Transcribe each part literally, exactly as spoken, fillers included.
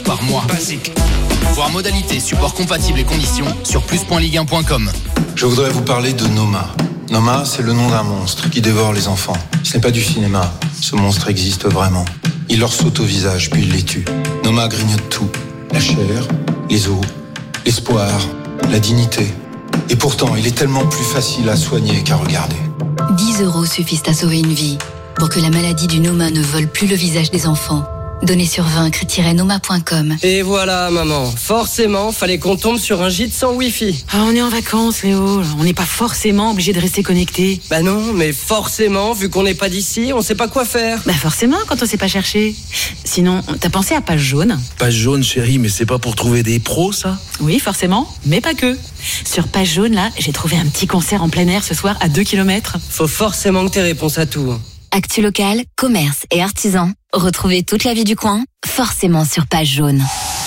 par mois. Basique. Voir modalités, support compatible et conditions sur plus point ligue un point com. Je voudrais vous parler de Noma. Noma, c'est le nom d'un monstre qui dévore les enfants. Ce n'est pas du cinéma. Ce monstre existe vraiment. Il leur saute au visage, puis il les tue. Noma grignote tout. La chair, les os, l'espoir, la dignité. Et pourtant, il est tellement plus facile à soigner qu'à regarder. dix euros suffisent à sauver une vie. Pour que la maladie du Noma ne vole plus le visage des enfants. Donnez sur vaincre tiret noma point com. Et voilà, maman. Forcément, fallait qu'on tombe sur un gîte sans Wi-Fi. Ah, on est en vacances, Léo. On n'est pas forcément obligé de rester connecté. Bah non, mais forcément, vu qu'on n'est pas d'ici, on sait pas quoi faire. Bah forcément, quand on sait pas chercher. Sinon, t'as pensé à Page Jaune? Page Jaune, chérie, mais c'est pas pour trouver des pros, ça? Oui, forcément, mais pas que. Sur Page Jaune, là, j'ai trouvé un petit concert en plein air ce soir à deux kilomètres. Faut forcément que t'aies réponse à tout. Actu local, commerce et artisans. Retrouvez toute la vie du coin, forcément sur Page Jaune.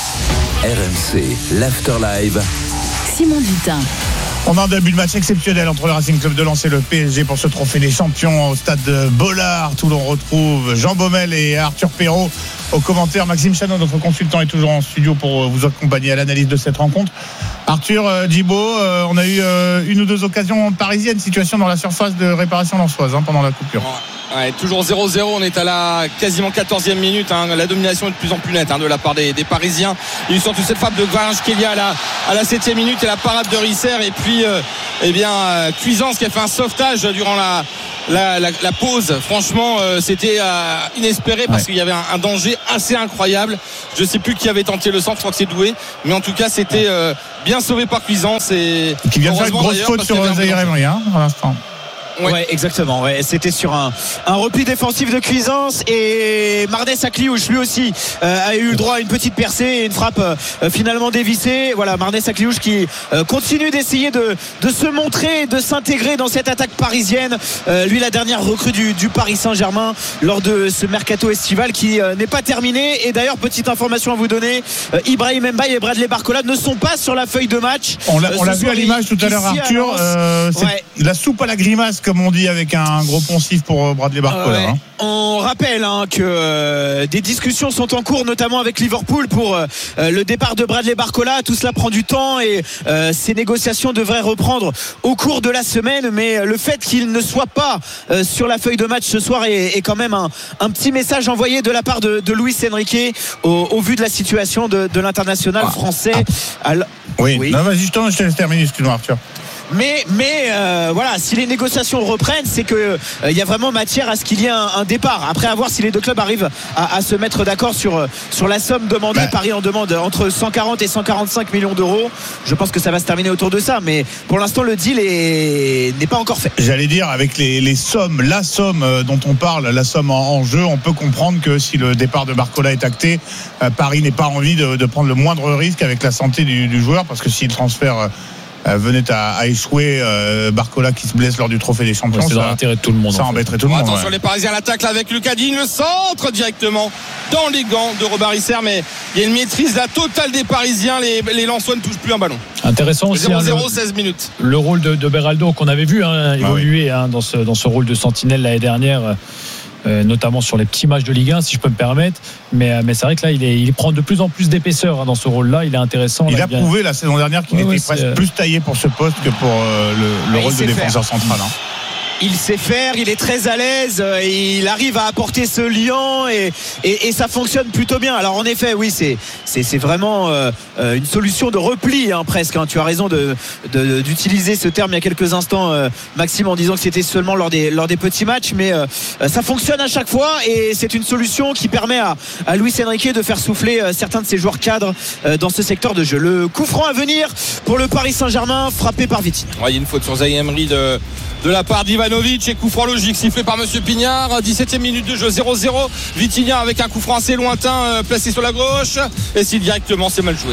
R M C, l'Afterlive. Simon Dutin. On a un début de match exceptionnel entre le Racing Club de Lens et le P S G pour ce trophée des champions au stade de Bollard, où l'on retrouve Jean Baumel et Arthur Perrault aux commentaires. Maxime Chanot, notre consultant, est toujours en studio pour vous accompagner à l'analyse de cette rencontre. Arthur, euh, Djibo, euh, on a eu euh, une ou deux occasions parisiennes, situation dans la surface de réparation lensoise hein, pendant la coupure. Ouais, toujours zéro zéro, on est à la quasiment quatorzième minute, hein. La domination est de plus en plus nette hein, de la part des, des Parisiens. Il y a eu surtout cette frappe de Kvaratskhelia à la, à la septième minute et la parade de Risser et puis euh, eh bien euh, Cuisance qui a fait un sauvetage durant la, la, la, la pause. Franchement euh, c'était euh, inespéré parce ouais. qu'il y avait un, un danger assez incroyable. Je sais plus qui avait tenté le centre, je crois que c'est Doué, mais en tout cas c'était euh, bien sauvé par Cuisance et qui vient faire une grosse faute sur Zaïre Emery hein, pour l'instant. Ouais. ouais, exactement. Ouais. C'était sur un, un repli défensif de Cuisance et Marnès Akliouche lui aussi euh, a eu le droit à une petite percée et une frappe euh, finalement dévissée. Voilà, Marnès Akliouche qui euh, continue d'essayer de, de se montrer, de s'intégrer dans cette attaque parisienne. Euh, lui, la dernière recrue du, du Paris Saint-Germain lors de ce mercato estival qui euh, n'est pas terminé. Et d'ailleurs, petite information à vous donner, euh, Ibrahim Mbaye et Bradley Barcola ne sont pas sur la feuille de match. On l'a, on l'a vu à l'image tout à l'heure, Arthur. Euh, c'est ouais. la soupe à la grimace, comme on dit, avec un gros poncif pour Bradley Barcola. Ouais. Hein. On rappelle hein, que euh, des discussions sont en cours, notamment avec Liverpool pour euh, le départ de Bradley Barcola. Tout cela prend du temps et euh, ces négociations devraient reprendre au cours de la semaine. Mais le fait qu'il ne soit pas euh, sur la feuille de match ce soir est, est quand même un, un petit message envoyé de la part de, de Luis Enrique au, au vu de la situation de, de l'international ah, français. Ah, Alors, oui, oui. Non, vas-y, je te laisse terminer, excuse-moi Arthur. Mais, mais euh, voilà, si les négociations reprennent, c'est qu'il euh, y a vraiment matière à ce qu'il y ait un, un départ. Après, à voir si les deux clubs arrivent à, à se mettre d'accord sur, sur la somme demandée. Ouais. Paris en demande entre cent quarante et cent quarante-cinq millions d'euros. Je pense que ça va se terminer autour de ça. Mais pour l'instant, le deal est, n'est pas encore fait. J'allais dire, avec les, les sommes, la somme dont on parle, la somme en, en jeu, on peut comprendre que si le départ de Barcola est acté, euh, Paris n'est pas envie de, de prendre le moindre risque avec la santé du, du joueur. Parce que si le transfert... Euh, Euh, venait à, à échouer, euh, Barcola qui se blesse lors du trophée des champions, ouais, c'est ça, dans l'intérêt de tout le monde. Ça embêterait tout le bon, monde. Attention, ouais. les Parisiens l'attaquent avec Lucas Digne, le centre directement dans les gants de Robert Risser, mais il y a une maîtrise la totale des Parisiens. Les, les Lensois ne touchent plus un ballon. Intéressant aussi. zéro zéro, hein, le, seize minutes. Le rôle de, de Beraldo qu'on avait vu hein, évoluer ah oui. hein, dans, ce, dans ce rôle de sentinelle l'année dernière. Euh, notamment sur les petits matchs de Ligue un si je peux me permettre, mais, mais c'est vrai que là il, est, il prend de plus en plus d'épaisseur hein, dans ce rôle là, il est intéressant. Il là, a bien... prouvé la saison dernière qu'il ouais, était ouais, presque plus taillé pour ce poste que pour euh, le, le rôle de défenseur faire. central hein. Il sait faire, il est très à l'aise, il arrive à apporter ce lien et, et, et ça fonctionne plutôt bien. Alors en effet, oui, c'est, c'est, c'est vraiment euh, une solution de repli hein, presque. Hein. Tu as raison de, de, d'utiliser ce terme il y a quelques instants, euh, Maxime, en disant que c'était seulement lors des, lors des petits matchs, mais euh, ça fonctionne à chaque fois et c'est une solution qui permet à, à Luis Enrique de faire souffler euh, certains de ses joueurs cadres euh, dans ce secteur de jeu. Le coup franc à venir pour le Paris Saint-Germain, frappé par Vitinha. Ouais, il y a une faute sur Zaïre Emery de de la part d'Ivanovic et coup franc logique sifflé par Monsieur Pignard. dix-septième minute de jeu, zéro zéro. Vitinha avec un coup franc assez lointain euh, placé sur la gauche et si directement c'est mal joué.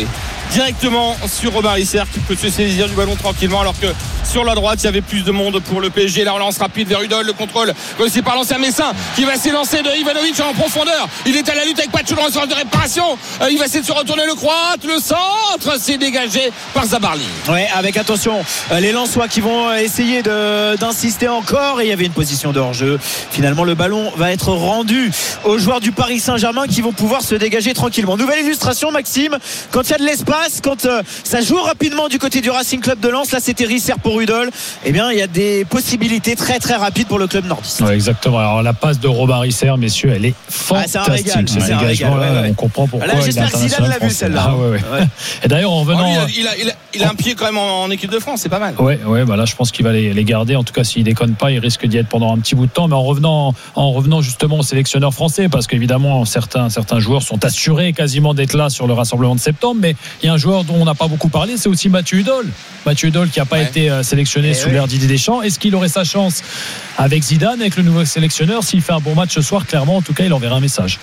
directement sur Robin Risser qui peut se saisir du ballon tranquillement, alors que sur la droite il y avait plus de monde pour le P S G. La relance rapide vers Udol, le contrôle réussi par l'ancien Messin qui va s'élancer de Ivanovic en profondeur. Il est à la lutte avec Pacho dans le sens de réparation. Euh, il va essayer de se retourner le croate, le centre c'est dégagé par Zabarli. Ouais, avec attention euh, les Lensois qui vont essayer de, d'insister encore, et il y avait une position de hors-jeu. Finalement le ballon va être rendu aux joueurs du Paris Saint-Germain qui vont pouvoir se dégager tranquillement. Nouvelle illustration, Maxime, quand il y a de l'espace, quand euh, ça joue rapidement du côté du Racing Club de Lens, là c'était Risser pour Udol, eh bien il y a des possibilités très très rapides pour le club nordiste. Ouais, exactement. Alors la passe de Robin Risser, messieurs, elle est fantastique. Ah, c'est un régal, c'est un régal, ouais, là, ouais. On comprend pourquoi. Là, j'espère que Zidane l'a vu celle-là. Ah, ouais, ouais. Ouais. Et d'ailleurs en revenant, oh, il, a, il, a, il, a, il a un pied quand même en, en équipe de France, c'est pas mal. Ouais, ouais, bah là je pense qu'il va les, les garder. En tout cas, s'il déconne pas, il risque d'y être pendant un petit bout de temps. Mais en revenant, en revenant justement au sélectionneur français, parce qu'évidemment certains certains joueurs sont assurés quasiment d'être là sur le rassemblement de septembre, mais il y a un joueur dont on n'a pas beaucoup parlé, c'est aussi Mathieu Udol. Mathieu Udol qui n'a pas ouais. été sélectionné et sous ouais. l'ère Didier Deschamps. Est-ce qu'il aurait sa chance avec Zidane, avec le nouveau sélectionneur? S'il fait un bon match ce soir, clairement, en tout cas, il enverra un message.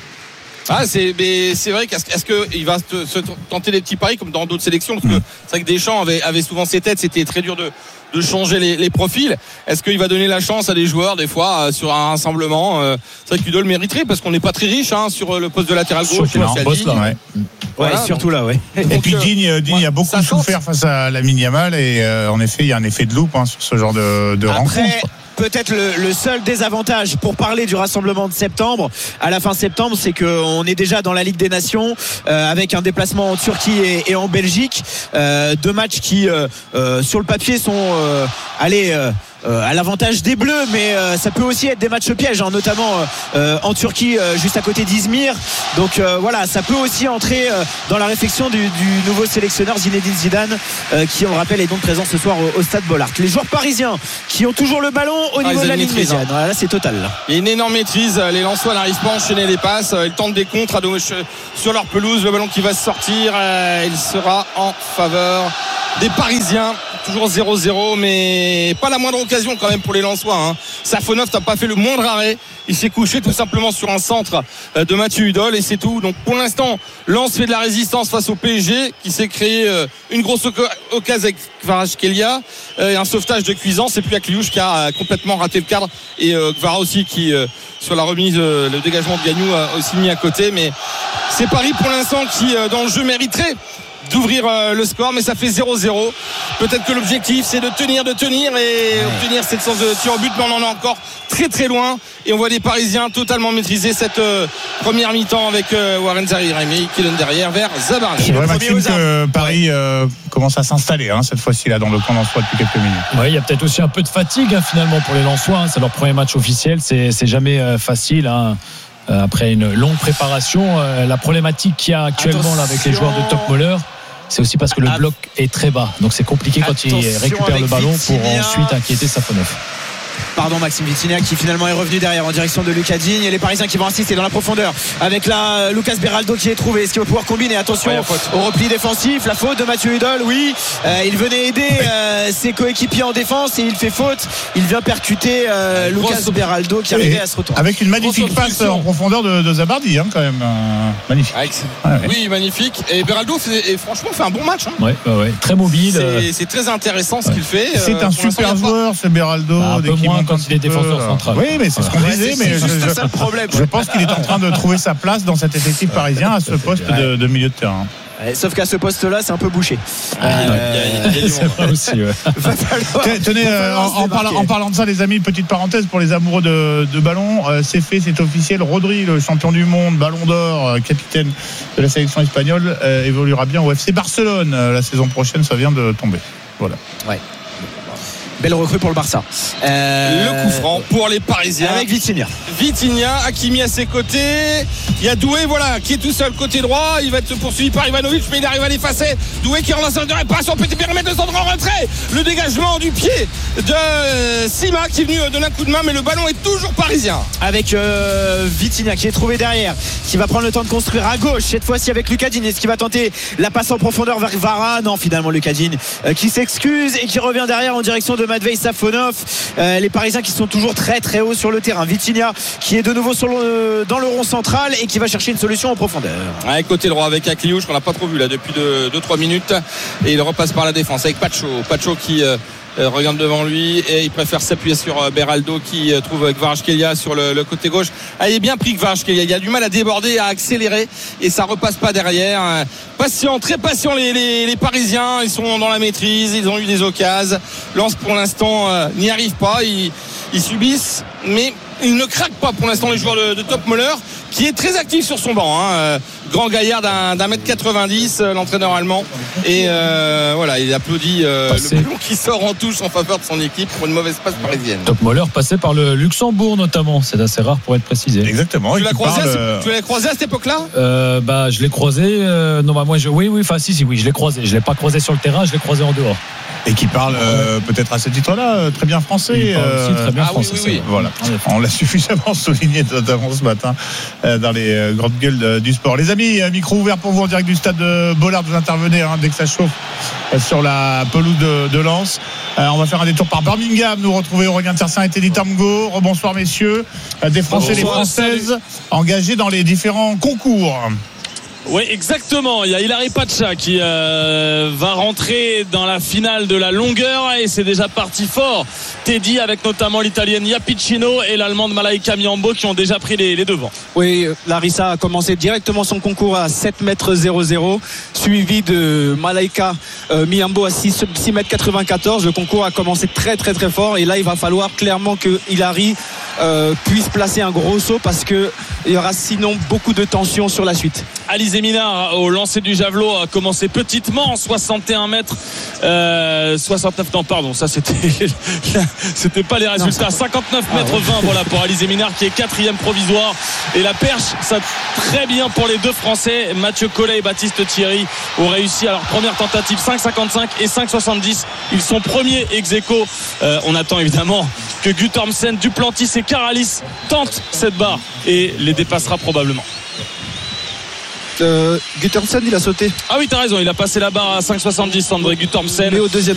Ah, c'est, mais c'est vrai qu'est-ce, est-ce qu'il va te, se tenter des petits paris comme dans d'autres sélections, parce que mmh. c'est vrai que Deschamps avait, avait souvent ses têtes, c'était très dur de, de changer les, les profils. Est-ce qu'il va donner la chance à des joueurs des fois euh, sur un rassemblement euh, c'est vrai qu'Udol mériterait, parce qu'on n'est pas très riche hein, sur le poste de latéral gauche. Surtout là, en boss, là, ouais. Voilà, ouais, surtout donc, là, ouais. Et donc, puis Digne, Digne ouais, a beaucoup souffert face à Lamine Yamal, et euh, en effet, il y a un effet de loupe hein, sur ce genre de, de Après, rencontre. Peut-être le, le seul désavantage pour parler du rassemblement de septembre, à la fin septembre, c'est qu'on est déjà dans la Ligue des Nations euh, avec un déplacement en Turquie et, et en Belgique, euh, deux matchs qui euh, euh, sur le papier sont euh, allez euh, Euh, à l'avantage des Bleus, mais euh, ça peut aussi être des matchs pièges hein, notamment euh, en Turquie euh, juste à côté d'Izmir, donc euh, voilà, ça peut aussi entrer euh, dans la réflexion du, du nouveau sélectionneur Zinedine Zidane euh, qui, on le rappelle, est donc présent ce soir au, au stade Bollaert. Les joueurs parisiens qui ont toujours le ballon au ah, niveau de la ligne médiane, hein. Là c'est total là. Il y a une énorme maîtrise, les Lensois n'arrivent pas à enchaîner les passes, ils tentent des contres à gauche sur leur pelouse, le ballon qui va sortir, euh, il sera en faveur des Parisiens. Toujours zéro zéro, mais pas la moindre occasion quand même pour les Lensois hein. Safonov n'a pas fait le moindre arrêt, il s'est couché tout simplement sur un centre de Mathieu Udol et c'est tout. Donc pour l'instant Lens fait de la résistance face au P S G qui s'est créé une grosse occasion avec Kvaratskhelia et un sauvetage de Cuisance, et puis Akliouche qui a complètement raté le cadre, et Kvara aussi qui sur la remise, le dégagement de Gagnou a aussi mis à côté. Mais c'est Paris pour l'instant qui dans le jeu mériterait d'ouvrir le score, mais ça fait zéro zéro. Peut-être que l'objectif c'est de tenir, de tenir et ouais. obtenir cette chance de tir au but, mais on en est encore très très loin, et on voit les Parisiens totalement maîtriser cette euh, première mi-temps avec euh, Warren Zaïre-Emery qui donne derrière vers Zabarli. C'est vrai, Maxime, que Paris euh, commence à s'installer hein, cette fois-ci là dans le camp Lensois depuis quelques minutes. Oui, il y a peut-être aussi un peu de fatigue hein, finalement pour les Lensois hein. C'est leur premier match officiel, c'est, c'est jamais euh, facile hein. euh, après une longue préparation, euh, la problématique qu'il y a actuellement là, avec les joueurs de Top Moller, c'est aussi parce que le bloc est très bas, donc c'est compliqué quand il récupère le ballon pour ensuite inquiéter Safonov. Pardon, Maxime Vitinha qui finalement est revenu derrière en direction de Lucas Digne, et les Parisiens qui vont insister dans la profondeur avec la Lucas Beraldo qui est trouvé. Est-ce qu'il va pouvoir combiner? Attention ouais, au repli défensif, la faute de Mathieu Udol, oui euh, il venait aider euh, ses coéquipiers en défense et il fait faute, il vient percuter euh, Lucas grosse... Beraldo qui arrivait à se retourner avec une magnifique passe en profondeur de, de Zabardi hein, quand même euh, magnifique. Avec... Ouais, ouais. Oui, magnifique, et Beraldo fait, et franchement fait un bon match hein. ouais, ouais, ouais. Très mobile, c'est, c'est très intéressant ce ouais. qu'il fait. C'est euh, un super joueur ce Beraldo, bah, un peu moins quand il est défenseur central. Oui, mais c'est ce qu'on ouais, disait, c'est, mais c'est je, ça le problème. Je pense qu'il est en train de trouver sa place dans cet effectif parisien à ce poste de, de milieu de terrain. Sauf qu'à ce poste-là, c'est un peu bouché. Ah, euh, il y a, il y a c'est vrai aussi. Ouais. falloir, Tenez, euh, en, en, parlant, en parlant de ça, les amis, petite parenthèse pour les amoureux de, de ballon. Euh, c'est fait, c'est officiel. Rodri, le champion du monde, Ballon d'Or, euh, capitaine de la sélection espagnole, euh, évoluera bien au F C Barcelone euh, la saison prochaine. Ça vient de tomber. Voilà. Ouais. Belle recrue pour le Barça. Euh... Le coup franc pour les Parisiens avec Vitinha. Vitinha, Hakimi à ses côtés. Il y a Doué, voilà, qui est tout seul côté droit. Il va être poursuivi par Ivanovic, mais il arrive à l'effacer. Doué qui relance de réparation, petit périmètre de centre en retrait. Le dégagement du pied de Sima qui est venu donner un coup de main, mais le ballon est toujours parisien. Avec euh, Vitinha qui est trouvé derrière, qui va prendre le temps de construire à gauche, cette fois-ci avec Lucas Digne. Est-ce qu'il va tenter la passe en profondeur vers Kvara? Non, finalement Lucas Digne euh, qui s'excuse et qui revient derrière en direction de Matvei Safonov. Euh, les Parisiens qui sont toujours très très haut sur le terrain. Vitinha qui est de nouveau sur le, dans le rond central et qui va chercher une solution en profondeur. Ouais, côté droit avec Akliouche qu'on n'a pas trop vu là depuis deux trois minutes, et il repasse par la défense avec Pacho. Pacho qui euh, Euh, regarde devant lui et il préfère s'appuyer sur euh, Beraldo qui euh, trouve Kvaratskhelia sur le, le côté gauche. Ah, il est bien pris Kvaratskhelia, il a du mal à déborder, à accélérer et ça repasse pas derrière. Euh, patient, très patient les, les, les Parisiens, ils sont dans la maîtrise, ils ont eu des occasions. Lens pour l'instant euh, n'y arrive pas, ils, ils subissent mais ils ne craquent pas pour l'instant les joueurs de, de Top Möller qui est très actif sur son banc, hein. euh, grand gaillard d'un, d'un mètre quatre-vingt-dix, euh, l'entraîneur allemand, et euh, voilà, il applaudit euh, le ballon qui sort en touche en faveur de son équipe pour une mauvaise passe parisienne. Top Möller passé par le Luxembourg notamment, c'est assez rare pour être précisé. Exactement. Tu l'as croisé, parle, à, euh... tu l'as croisé à cette époque-là euh, Bah, je l'ai croisé. Euh, non, bah moi, je, oui, oui, enfin, si, si, oui, je l'ai croisé. Je l'ai pas croisé sur le terrain, je l'ai croisé en dehors. Et qui parle euh, peut-être à ce titre-là euh, très bien français. Il parle aussi très bien ah, français. Oui, oui, oui. Voilà. On l'a suffisamment souligné notamment ce matin euh, dans les euh, grandes gueules euh, du sport. Les amis, euh, micro ouvert pour vous en direct du stade de Bollard. Vous intervenez hein, dès que ça chauffe euh, sur la pelouse de, de Lens. Euh, on va faire un détour par Birmingham. Nous retrouver Aurélien Tiersin et Teddy Tamgo. Rebonsoir messieurs. Euh, des Français et des Françaises salut. Engagés dans les différents concours. Oui, exactement. Il y a Hilary Pacha qui euh, va rentrer dans la finale de la longueur et c'est déjà parti fort. Teddy avec notamment l'italienne Iapiccino et l'allemande Malaika Miambo qui ont déjà pris les, les devants. Oui, Larissa a commencé directement son concours à sept mètres zéro zéro, suivi de Malaika euh, Miambo à six mètres quatre-vingt-quatorze. Le concours a commencé très très très fort et là il va falloir clairement que Hilary euh, puisse placer un gros saut parce que il y aura sinon beaucoup de tension sur la suite. Alizé Minard au lancer du javelot a commencé petitement, soixante et un mètres, euh, soixante-neuf, non pardon, ça c'était c'était pas les résultats, cinquante-neuf mètres vingt, voilà pour Alizé Minard qui est quatrième provisoire, et la perche ça très bien pour les deux Français. Mathieu Collet et Baptiste Thierry ont réussi à leur première tentative cinq cinquante-cinq et cinq soixante-dix, ils sont premiers ex aequo. Euh, on attend évidemment que Guttormsen, Duplantis et Karalis tentent cette barre et les dépassera probablement. Euh, Guttormsen il a sauté. Ah oui t'as raison, il a passé la barre à cinq soixante-dix André Guttormsen. Mais au deuxième